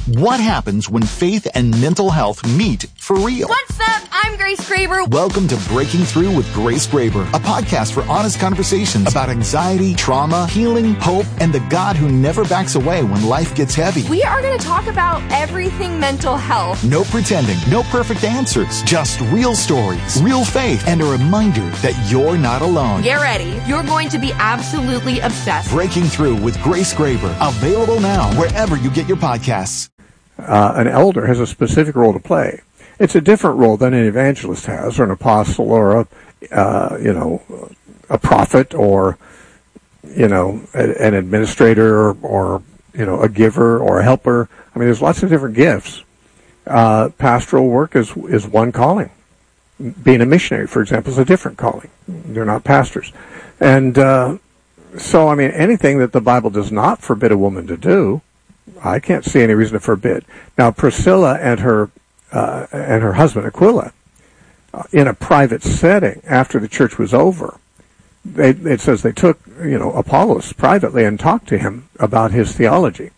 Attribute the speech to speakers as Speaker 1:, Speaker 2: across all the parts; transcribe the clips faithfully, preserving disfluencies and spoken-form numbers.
Speaker 1: What happens when faith and mental health meet for real?
Speaker 2: What's up? I'm Grace Graber.
Speaker 1: Welcome to Breaking Through with Grace Graber, a podcast for honest conversations about anxiety, trauma, healing, hope, and the God who never backs away when life gets heavy.
Speaker 2: We are going to talk about everything mental health.
Speaker 1: No pretending, no perfect answers, just real stories, real faith, and a reminder that you're not alone.
Speaker 2: Get ready. You're going to be absolutely obsessed.
Speaker 1: Breaking Through with Grace Graber, available now wherever you get your podcasts.
Speaker 3: Uh, an elder has a specific role to play. It's a different role than an evangelist has, or an apostle, or a, uh, you know, a prophet, or, you know, a, an administrator, or, or, you know, a giver, or a helper. I mean, there's lots of different gifts. Uh, pastoral work is is one calling. Being a missionary, for example, is a different calling. They're not pastors. And uh, so, I mean, anything that the Bible does not forbid a woman to do, I can't see any reason to forbid. Now, Priscilla and her uh, and her husband Aquila, uh, in a private setting after the church was over, they, it says they took you know Apollos privately and talked to him about his theology,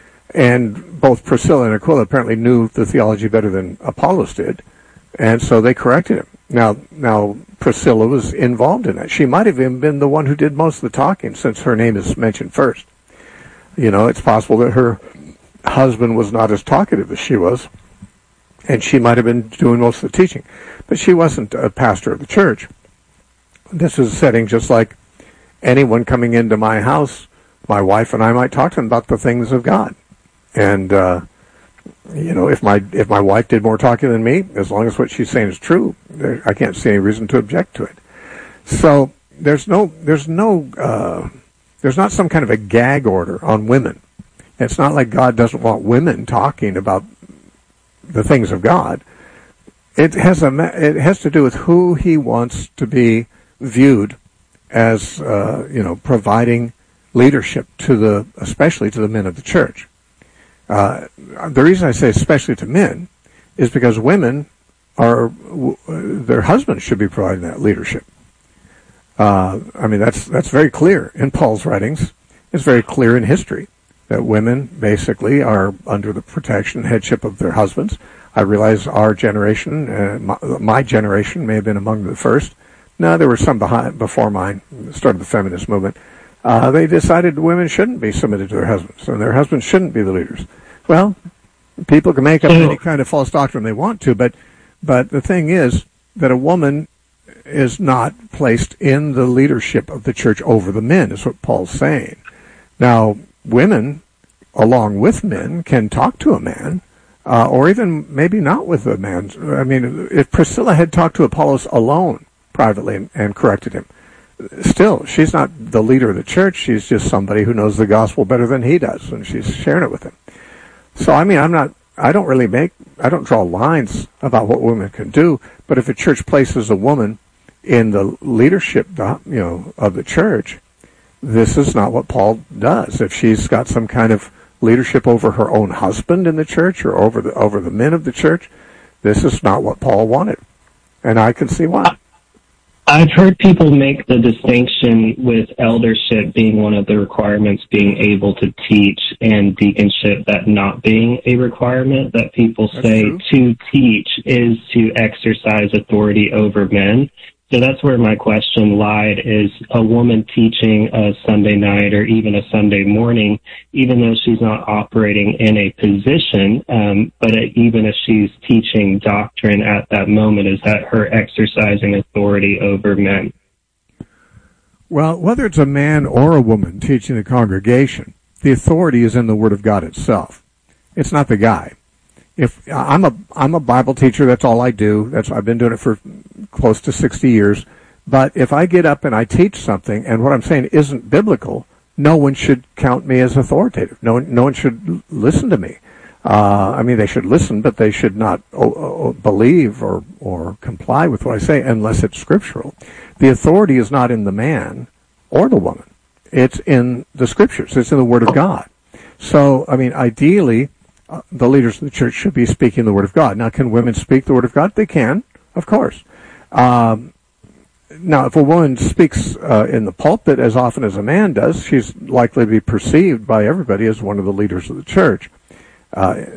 Speaker 3: and both Priscilla and Aquila apparently knew the theology better than Apollos did, and so they corrected him. Now, now Priscilla was involved in that. She might have even been the one who did most of the talking, since her name is mentioned first. You know, it's possible that her husband was not as talkative as she was, and she might have been doing most of the teaching. But she wasn't a pastor of the church. This is a setting just like anyone coming into my house. My wife and I might talk to them about the things of God. And, uh, you know, if my if my wife did more talking than me, as long as what she's saying is true, there, I can't see any reason to object to it. So there's no there's no... Uh, There's not some kind of a gag order on women. It's not like God doesn't want women talking about the things of God. It has a it has to do with who He wants to be viewed as, uh, you know, providing leadership to the, especially to the men of the church. Uh, the reason I say especially to men is because women are their husbands should be providing that leadership. Uh, I mean, that's that's very clear in Paul's writings. It's very clear in history that women basically are under the protection and headship of their husbands. I realize our generation, uh, my, my generation, may have been among the first. No, there were some behind, before mine, started the feminist movement. Uh, they decided women shouldn't be submitted to their husbands, and their husbands shouldn't be the leaders. Well, people can make up any kind of false doctrine they want to, but but the thing is that a woman is not placed in the leadership of the church over the men, is what Paul's saying. Now, women, along with men, can talk to a man, uh, or even maybe not with a man. I mean, if Priscilla had talked to Apollos alone, privately, and, and corrected him, still, she's not the leader of the church. She's just somebody who knows the gospel better than he does, and she's sharing it with him. So, I mean, I'm not, I don't really make, I don't draw lines about what women can do, but if a church places a woman in the leadership, you know, of the church, this is not what Paul does. If she's got some kind of leadership over her own husband in the church or over the over the men of the church, this is not what Paul wanted, and I can see why.
Speaker 4: I've heard people make the distinction with eldership being one of the requirements, being able to teach, and deaconship that not being a requirement. That people
Speaker 3: That's
Speaker 4: say
Speaker 3: true.
Speaker 4: To teach is to exercise authority over men. So that's where my question lied, is a woman teaching a Sunday night or even a Sunday morning, even though she's not operating in a position, um, but even if she's teaching doctrine at that moment, is that her exercising authority over men?
Speaker 3: Well, whether it's a man or a woman teaching the congregation, the authority is in the Word of God itself. It's not the guy. If I'm a I'm a Bible teacher, that's all I do. That's I've been doing it for close to sixty years. But if I get up and I teach something, and what I'm saying isn't biblical, no one should count me as authoritative. No one no one should listen to me. Uh, I mean, they should listen, but they should not oh, oh, believe or or comply with what I say unless it's scriptural. The authority is not in the man or the woman. It's in the scriptures. It's in the Word of God. So, I mean, ideally, Uh, the leaders of the church should be speaking the Word of God. Now, can women speak the Word of God? They can, of course. Um, now, if a woman speaks uh, in the pulpit as often as a man does, she's likely to be perceived by everybody as one of the leaders of the church. Uh,